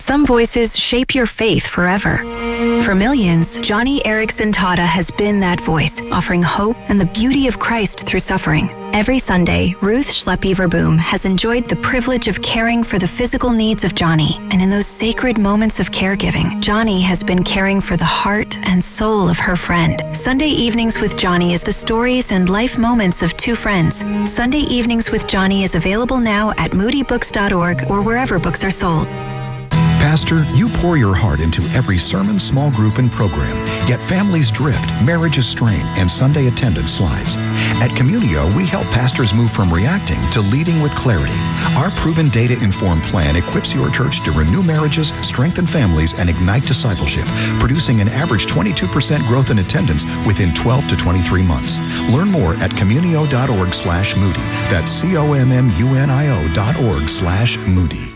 Some voices shape your faith forever. For millions, Johnny Erickson Tata has been that voice, offering hope and the beauty of Christ through suffering. Every Sunday, Ruth Schleppy Verboom has enjoyed the privilege of caring for the physical needs of Johnny. And in those sacred moments of caregiving, Johnny has been caring for the heart and soul of her friend. Sunday Evenings with Johnny is the stories and life moments of two friends. Sunday Evenings with Johnny is available now at moodybooks.org or wherever books are sold. Pastor, you pour your heart into every sermon, small group, and program, yet families drift, marriages strain, and Sunday attendance slides. At Communio, we help pastors move from reacting to leading with clarity. Our proven data-informed plan equips your church to renew marriages, strengthen families, and ignite discipleship, producing an average 22% growth in attendance within 12 to 23 months. Learn more at communio.org/Moody. That's COMMUNIO.org/Moody.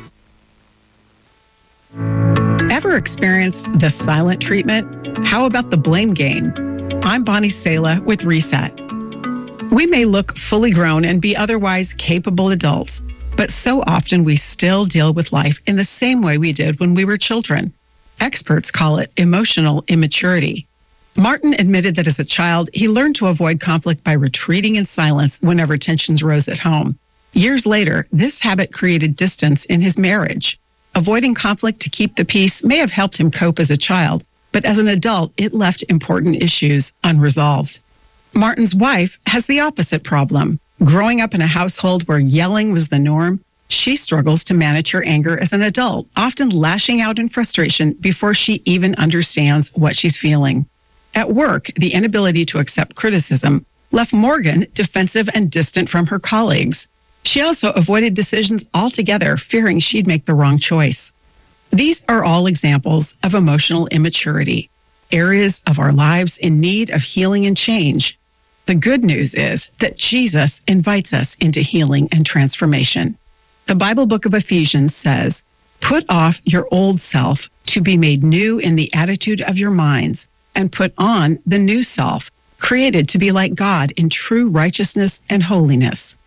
Ever experienced the silent treatment? How about the blame game? I'm Bonnie Sala with Reset. We may look fully grown and be otherwise capable adults, but so often we still deal with life in the same way we did when we were children. Experts call it emotional immaturity. Martin admitted that as a child, he learned to avoid conflict by retreating in silence whenever tensions rose at home. Years later, this habit created distance in his marriage. Avoiding conflict to keep the peace may have helped him cope as a child, but as an adult, it left important issues unresolved. Martin's wife has the opposite problem. Growing up in a household where yelling was the norm, she struggles to manage her anger as an adult, often lashing out in frustration before she even understands what she's feeling. At work, the inability to accept criticism left Morgan defensive and distant from her colleagues. She also avoided decisions altogether, fearing she'd make the wrong choice. These are all examples of emotional immaturity, areas of our lives in need of healing and change. The good news is that Jesus invites us into healing and transformation. The Bible book of Ephesians says, "Put off your old self to be made new in the attitude of your minds, and put on the new self, created to be like God in true righteousness and holiness."